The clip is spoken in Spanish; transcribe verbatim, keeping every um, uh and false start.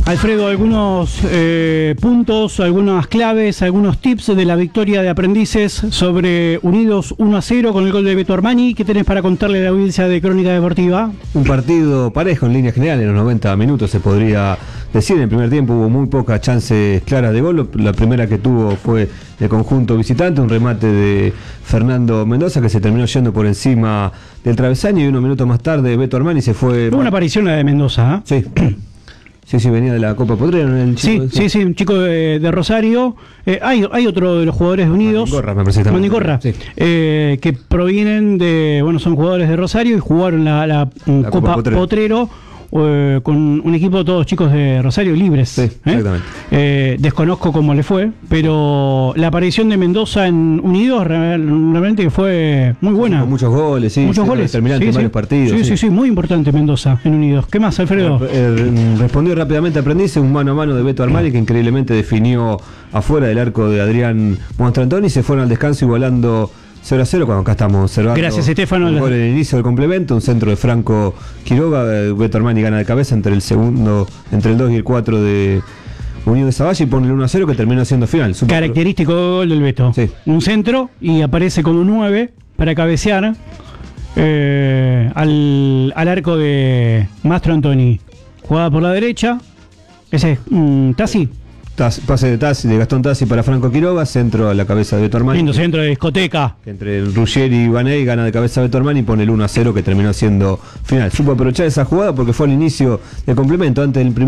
Alfredo, algunos eh, puntos, algunas claves, algunos tips de la victoria de Aprendices sobre Unidos uno a cero con el gol de Beto Armani. ¿Qué tenés para contarle a la audiencia de Crónica Deportiva? Un partido parejo en línea general, en los noventa minutos se podría decir. En el primer tiempo hubo muy pocas chances claras de gol. La primera que tuvo fue de conjunto visitante, un remate de Fernando Mendoza que se terminó yendo por encima del travesaño, y unos minutos más tarde Beto Armani se fue... Hubo una aparición la de Mendoza, ¿eh? Sí. Sí, sí, venía de la Copa Potrero. El chico, sí, sí, sí, un chico de, de Rosario. Eh, hay, hay otro de los jugadores de Unidos, Mandicorra, me parece. Mandicorra, sí. eh, que provienen de, bueno, son jugadores de Rosario y jugaron la, la, la Copa, Copa Potrero, Potrero eh, con un equipo de todos chicos de Rosario libres. Sí, ¿eh? exactamente. Eh, desconozco cómo le fue, pero la aparición de Mendoza en Unidos realmente fue muy buena. Con muchos goles, sí. Muchos sí, goles. Determinante Sí, en sí. varios partidos. Sí, sí, sí, sí, muy importante Mendoza en Unidos. ¿Qué más, Alfredo? Eh, eh, respondió rápidamente Aprendices, un mano a mano de Beto Armani que increíblemente definió afuera del arco de Adrián Monstrantoni, y se fueron al descanso igualando cero a cero, cuando acá estamos observando. Gracias, Estefano. Un gol en el inicio del complemento, un centro de Franco Quiroga. Beto Armani gana de cabeza entre el segundo, entre el dos y el cuatro de Unión de Zavalla, y pone el uno a cero que termina siendo final. Super... Característico gol del Beto. Sí. Un centro y aparece como nueve para cabecear eh, al, al arco de Mastro Antoni. Jugada por la derecha. Ese es um, Tassi. Pase de Tassi, de Gastón Tassi para Franco Quiroga, centro a la cabeza de Beto Armani. Lindo centro de discoteca. Entre el Ruggeri y Baney gana de cabeza Beto Armani y pone el uno a cero que terminó siendo final. Supo aprovechar esa jugada porque fue al inicio del complemento, antes del primer